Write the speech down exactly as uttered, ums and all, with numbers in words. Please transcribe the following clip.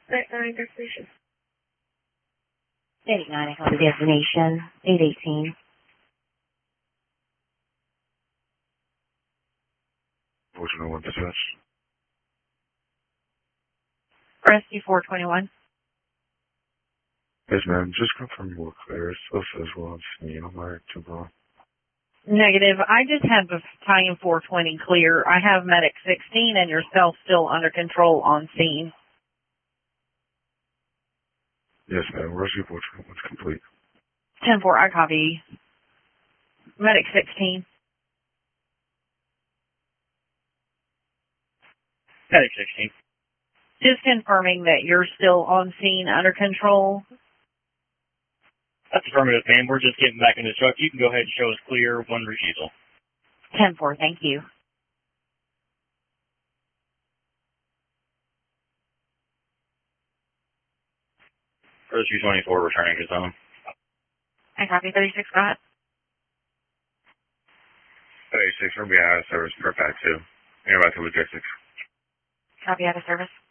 eighty-nine destination. eighty-nine, I have the destination. eight eighteen. Fortune one dispatch. Rescue four twenty-one. Yes, ma'am. Just confirm you were clear. It still says well on scene. I'm not too wrong. Negative. I just have battalion four twenty clear. I have medic sixteen and yourself still under control on scene. Yes, ma'am. Rescue four twenty-one is complete. ten four, I copy. Medic sixteen. Medic sixteen. Just confirming that you're still on scene under control. That's affirmative, ma'am. We're just getting back in the truck. You can go ahead and show us clear, one refusal. ten four, thank you. Rescue twenty-four returning to zone. I copy thirty-six, got. thirty-six, we're being out of service for Pack two. Nearby to logistics. Copy out of service.